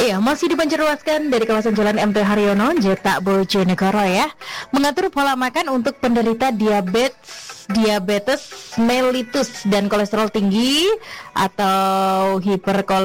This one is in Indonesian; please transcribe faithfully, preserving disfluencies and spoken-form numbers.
Iya, masih dipancarluaskan dari kawasan Jalan M T Haryono, Jeta Bojonegoro ya. Mengatur pola makan untuk penderita diabetes, diabetes mellitus dan kolesterol tinggi atau hiperkolesterol